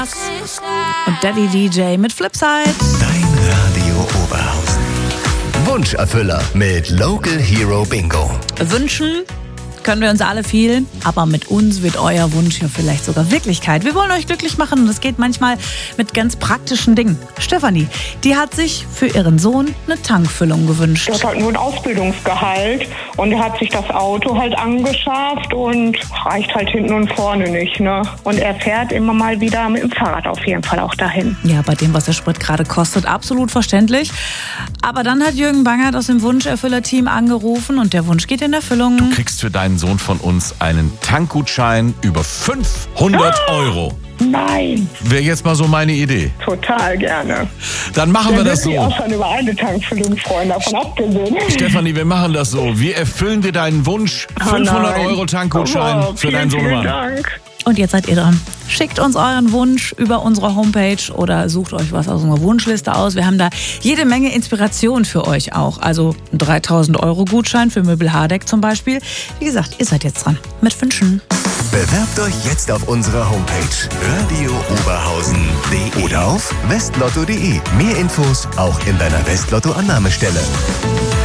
Und Daddy DJ mit Flipside. Dein Radio Oberhausen. Wunscherfüller mit Local Hero Bingo. Wünschen können wir uns alle viel, aber mit uns wird euer Wunsch ja vielleicht sogar Wirklichkeit. Wir wollen euch glücklich machen und das geht manchmal mit ganz praktischen Dingen. Stefanie, die hat sich für ihren Sohn eine Tankfüllung gewünscht. Er hat halt nur ein Ausbildungsgehalt und er hat sich das Auto halt angeschafft und reicht halt hinten und vorne nicht, ne? Und er fährt immer mal wieder mit dem Fahrrad auf jeden Fall auch dahin. Ja, bei dem, was der Sprit gerade kostet, absolut verständlich. Aber dann hat Jürgen Bangert aus dem Wunscherfüller-Team angerufen und der Wunsch geht in Erfüllung. Du kriegst für deinen Sohn von uns einen Tankgutschein über 500 Euro. Nein, Wäre jetzt mal so meine Idee. total gerne. Dann machen wir Der das wird sich auch so. schon über eine Tankfüllung freuen, davon abgesehen. Stefanie, wir machen das so. Wir erfüllen dir deinen Wunsch. 500 nein. Euro Tankgutschein Oh, für deinen vielen Sohnemann. Dank. Und jetzt seid ihr dran. Schickt uns euren Wunsch über unsere Homepage oder sucht euch was aus unserer Wunschliste aus. Wir haben da jede Menge Inspiration für euch auch. Also ein 3.000 Euro Gutschein für Möbel Hardeck zum Beispiel. Wie gesagt, ihr seid jetzt dran mit Wünschen. Bewerbt euch jetzt auf unserer Homepage radiooberhausen.de oder auf westlotto.de. Mehr Infos auch in deiner Westlotto-Annahmestelle.